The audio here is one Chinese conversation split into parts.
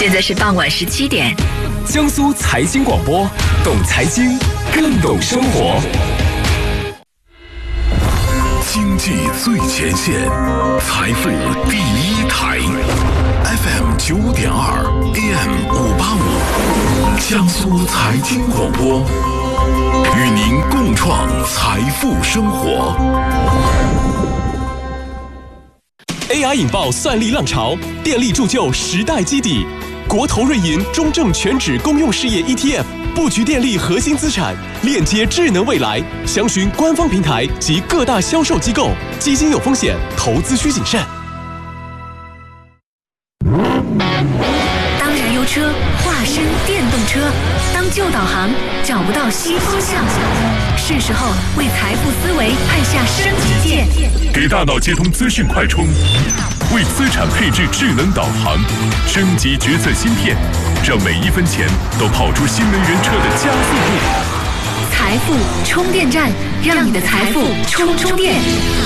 现在是傍晚17点。 江苏财经广播，懂财经，更懂生活。 经济最前线，财富第一台 ，FM 9.2 AM 585，江苏财经广播，与您共创财富生活。 AI 引爆算力浪潮，电力铸就时代基底。国投瑞银中证全指公用事业 ETF 布局电力核心资产，链接智能未来。详询官方平台及各大销售机构。基金有风险，投资需谨慎。 当燃油车化身电动车，当旧导航找不到新方向，是时候为财富思维按下升级键， 给大脑接通资讯快充，为资产配置智能导航，升级决策芯片，让每一分钱都跑出新能源车的加速度。 财富充电站，让你的财富充电。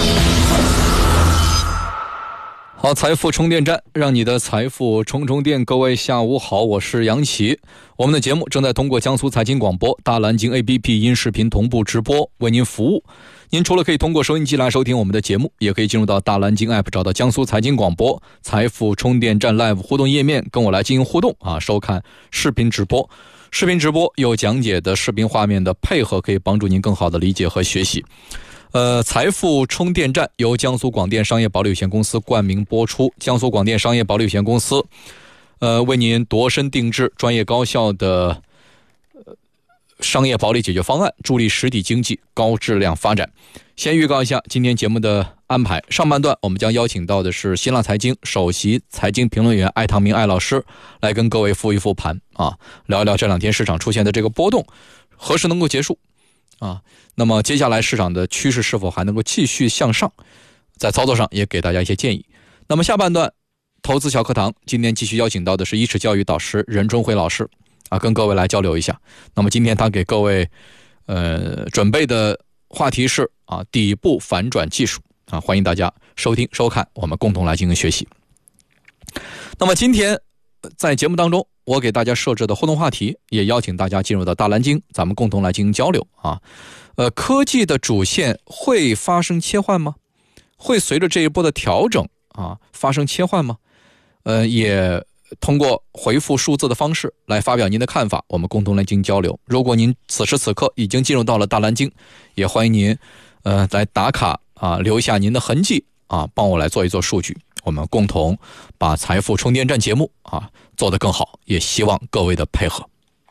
好，财富充电站，让你的财富充电。各位下午好，我是杨奇。我们的节目正在通过江苏财经广播、大蓝鲸 APP 音视频同步直播为您服务。您除了可以通过收音机来收听我们的节目，也可以进入到大蓝鲸 App 找到江苏财经广播财富充电站 Live 互动页面，跟我来进行互动收看视频直播。视频直播有讲解的视频画面的配合，可以帮助您更好的理解和学习。财富充电站由江苏广电商业保利有限公司冠名播出。江苏广电商业保利有限公司为您度身定制专业高效的商业保利解决方案，助力实体经济高质量发展。先预告一下今天节目的安排，上半段我们将邀请到的是新浪财经首席财经评论员艾唐明艾老师来跟各位复一复盘聊一聊这两天市场出现的这个波动何时能够结束那么接下来市场的趋势是否还能够继续向上，在操作上也给大家一些建议。那么下半段投资小课堂，今天继续邀请到的是一驰教育导师任春辉老师跟各位来交流一下。那么今天他给各位准备的话题是底部反转技术欢迎大家收听收看，我们共同来进行学习。那么今天在节目当中我给大家设置的互动话题，也邀请大家进入到大蓝鲸，咱们共同来进行交流科技的主线会发生切换吗？会随着这一波的调整发生切换吗？也通过回复数字的方式来发表您的看法，我们共同来进行交流。如果您此时此刻已经进入到了大蓝鲸，也欢迎您来打卡留下您的痕迹帮我来做一做数据，我们共同把财富充电站节目做得更好，也希望各位的配合。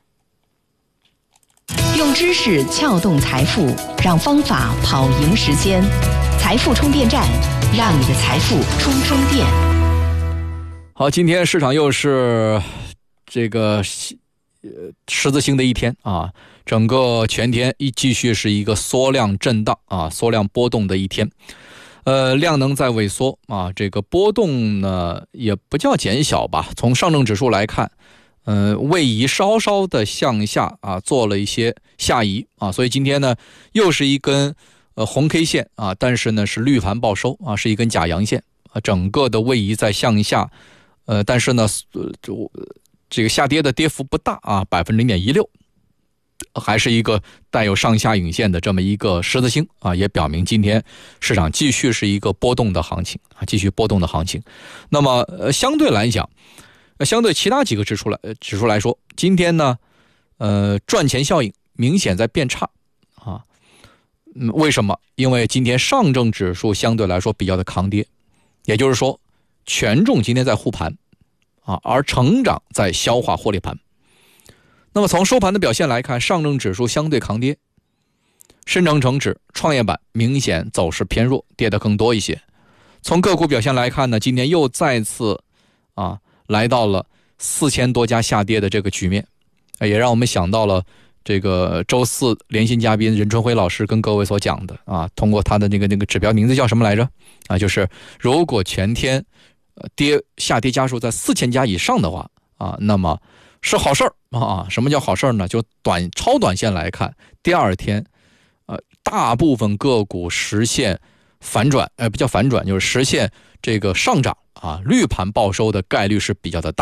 用知识撬动财富，让方法跑赢时间。财富充电站，让你的财富充电。 好，今天市场又是这个十字星的一天整个全天继续是一个缩量震荡缩量波动的一天。量能在萎缩这个波动呢也不叫减小吧，从上证指数来看位移稍稍的向下做了一些下移所以今天呢又是一根红 K 线但是呢是绿盘报收是一根假阳线整个的位移在向下但是呢这个下跌的跌幅不大0.16%，还是一个带有上下影线的这么一个十字星也表明今天市场继续是一个波动的行情继续波动的行情。那么相对来讲，相对其他几个指数来说，今天呢赚钱效应明显在变差为什么？因为今天上证指数相对来说比较的抗跌，也就是说权重今天在护盘而成长在消化获利盘。那么从收盘的表现来看，上证指数相对抗跌，深成成指、创业板明显走势偏弱，跌得更多一些。从个股表现来看呢，今天又再次来到了4000多家下跌的这个局面，也让我们想到了这个周四连线嘉宾任春辉老师跟各位所讲的通过他的那个指标名字叫什么来着就是如果全天下跌家数在4000家以上的话那么是好事儿什么叫好事儿呢？就超短线来看，第二天大部分个股实现反转，不叫反转，就是实现这个上涨绿盘报收的概率是比较的大的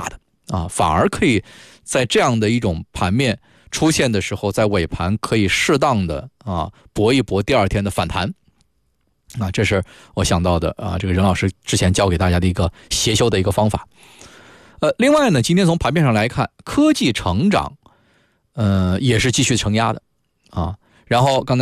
啊，反而可以在这样的一种盘面出现的时候，在尾盘可以适当的搏一搏第二天的反弹啊，这是我想到的啊，这个任老师之前教给大家的一个协修的一个方法。另外呢，今天从盘面上来看，科技成长也是继续承压的啊。然后刚才